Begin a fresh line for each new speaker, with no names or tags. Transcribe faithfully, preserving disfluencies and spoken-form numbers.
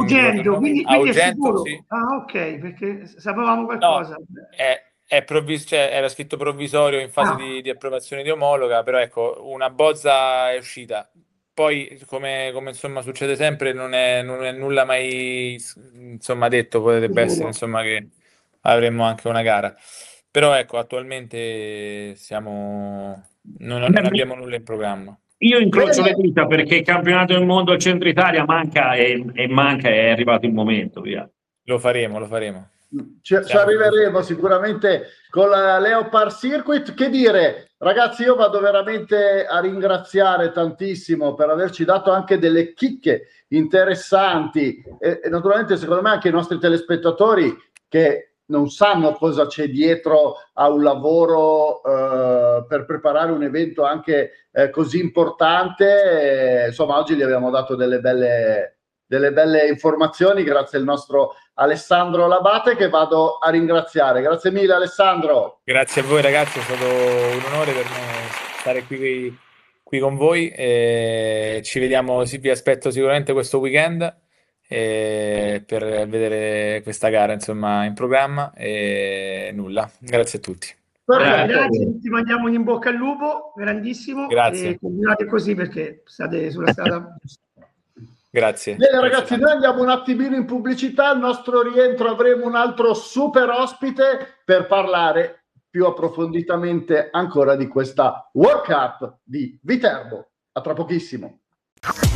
Ugento, quindi,
a
quindi è
Ugento,
sicuro.
sì.
Ah, ok, perché sapevamo
No,
qualcosa.
è, è provvis- cioè, era scritto provvisorio in fase
Ah,
di, di approvazione di omologa, però ecco, una bozza è uscita. Poi, come, come, insomma succede sempre, non è, non è nulla mai insomma detto, potrebbe essere
sicuro.
insomma che avremmo anche una gara. Però ecco, attualmente siamo, non, non
Beh,
abbiamo nulla in programma.
io incrocio le
Bene,
dita perché il campionato del mondo al centro Italia manca e, e manca, è arrivato il momento, via.
Lo faremo, lo faremo.
Ci, ci
Siamo
arriveremo
fiduciosi.
sicuramente con la Leopard Circuit. Che dire, ragazzi, io vado veramente a ringraziare tantissimo per averci dato anche delle chicche interessanti e, e naturalmente secondo me anche i nostri telespettatori che non sanno cosa c'è dietro a un lavoro eh, per preparare un evento anche eh, così importante. Eh, insomma, oggi gli abbiamo dato delle belle, delle belle informazioni grazie al nostro Alessandro Labate, che vado a ringraziare. Grazie mille Alessandro.
Grazie a voi ragazzi, è stato un onore per me stare qui, qui con voi. E ci vediamo, sì, vi aspetto sicuramente questo weekend eh, per vedere questa gara insomma in programma e nulla. Grazie a tutti.
guarda,
Perfetto.
grazie, ti mandiamo un in bocca al lupo, grandissimo, e
Grazie,
continuate così perché state sulla strada giusta.
grazie.
Bene
Grazie
ragazzi,
tanto.
noi andiamo un attimino in pubblicità. Al nostro rientro avremo un altro super ospite per parlare più approfonditamente ancora di questa World Cup di Viterbo. A tra pochissimo.